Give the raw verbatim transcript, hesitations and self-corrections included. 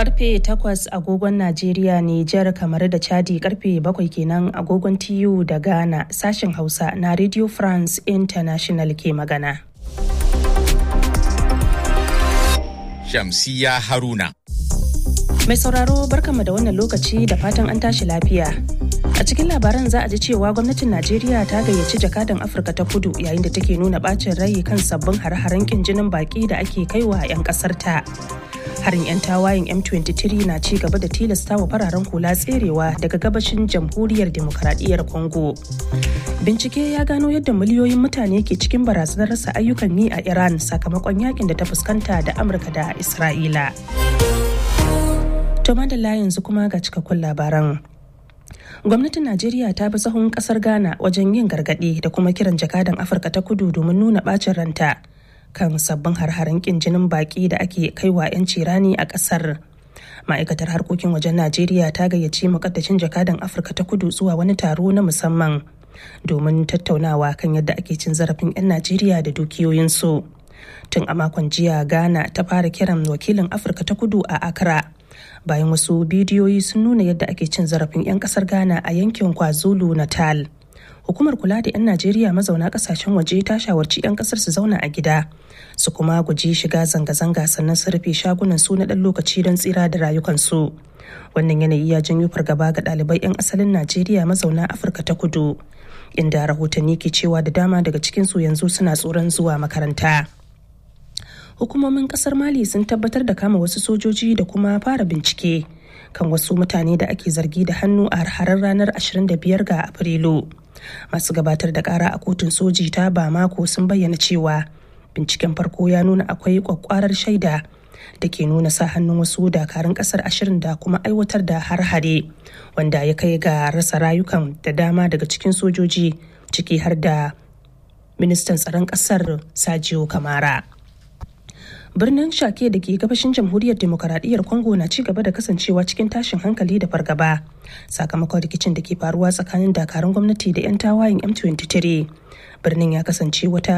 Karfe takwas agogon Najeriya, Nijar, kamar da Chadi, karfe bakwai kenan agogon T U da Ghana. Sashen Hausa na Radio France International ke magana. Shamsiya Haruna. Mai sauraro, barkanmu da wannan lokaci da fatan an tashi lafiya. A cikin labaran za a ji cewa gwamnatin Najeriya ta gayyaci jakadan Afirka ta Kudu yayin da take nuna bacin rai kan sabbin hare-haren kin jinin baki da ake kaiwa 'yan kasar ta. Harin 'yan tawayen M twenty-three na ci gaba da tilasta wa fararen hula tserewa daga gabashin jamhuriyar demokradiyyar Congo. Bincike ya gano yadda miliyoyin mutane ke cikin barazanar rasa ayyukan yi a Iran sakamakon yakin da ta fuskanta da Amurka da Isra'ila. To madalla, yanzu kuma ga cikakkun labaran. Gwamnatin Najeriya ta bi sahun kasar Ghana wajen yin gargaɗi da kuma kiran jakadan Afirka ta Kudu domin nuna bacin ranta kan sabbin har-haren kin jinin baki da ake kaiwa 'yan cirani a kasar. Ma'aikatar harkokin wajen Najeriya ta gayyaci mukaddashin jakadan Afirka ta Kudu zuwa wani taro na musamman domin tattaunawa kan yadda ake cin zarafin 'yan Najeriya da dukiyoyinsu. Tun a makon jiya, Ghana ta fara kiran wakilin Afirka ta Kudu a Accra bayan wasu bidiyoyi sun nuna yadda ake cin zarafin 'yan kasar Ghana a yankin KwaZulu Natal. Hukumar kula da 'yan Najeriya mazauna kasashen waje ta shawarci 'yan kasar su zauna a gida, su kuma guji shiga zanga-zanga, sannan su rufe shagunan su na ɗan lokaci don tsira da rayukansu. Wannan yanayi ya janyo fargaba ga ɗalibai 'yan asalin Najeriya mazauna Afirka ta Kudu, inda rahotanni ke cewa da dama daga cikinsu yanzu suna tsoron zuwa makaranta. Hukumomin kasar Mali sun tabbatar da kama wasu sojoji da kuma fara bincike kan wasu mutane da ake zargi da hannu a har ranar ashirin da biyar ga Afrilu. Masu gabatar da kara a kotun soji ta Bamako sun bayyana cewa binciken farko ya nuna akwai kwakwarar shaida da ke nuna sa hannun wasu dakarun kasar ashirin da kuma aiwatar da har-hare wanda ya kai ga rasa rayukan da dama daga cikin sojoji, ciki har da ministan tsaron kasar Sadio Kamara. Birnin Shake da ke gabashin jamhuriyar demokaradiyyar Congo na ci gaba da kasancewa cikin tashin hankali da fargaba sakamakon rikicin da ke faruwa tsakanin dakarun gwamnati da 'yan tawayen M twenty-three. Birnin ya kasance wata